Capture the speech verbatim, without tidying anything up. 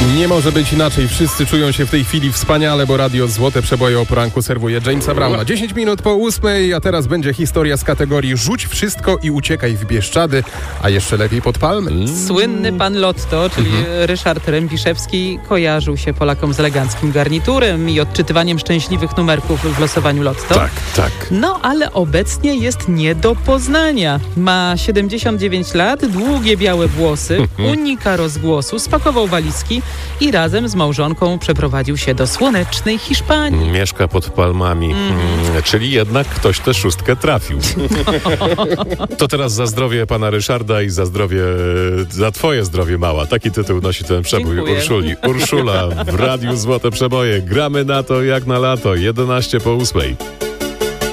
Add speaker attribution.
Speaker 1: Nie może być inaczej. Wszyscy czują się w tej chwili wspaniale, bo radio Złote Przeboje o poranku serwuje Jamesa Browna. dziesięć minut po ósmej, a teraz będzie historia z kategorii Rzuć wszystko i uciekaj w Bieszczady, a jeszcze lepiej pod palmy.
Speaker 2: Słynny pan Lotto, czyli mhm. Ryszard Rębiszewski, kojarzył się Polakom z eleganckim garniturem i odczytywaniem szczęśliwych numerków w losowaniu Lotto.
Speaker 1: Tak, tak.
Speaker 2: No, ale obecnie jest nie do poznania. Ma siedemdziesiąt dziewięć lat, długie białe włosy, unika rozgłosu, spakował walizki i razem z małżonką przeprowadził się do słonecznej Hiszpanii.
Speaker 3: Mieszka pod palmami, mm. Mm, czyli jednak ktoś tę szóstkę trafił. To teraz za zdrowie pana Ryszarda i za zdrowie, za twoje zdrowie, mała. Taki tytuł nosi ten przebój.
Speaker 2: Dziękuję.
Speaker 3: Urszuli. Urszula w Radiu Złote Przeboje. Gramy na to jak na lato. jedenaście po ósmej.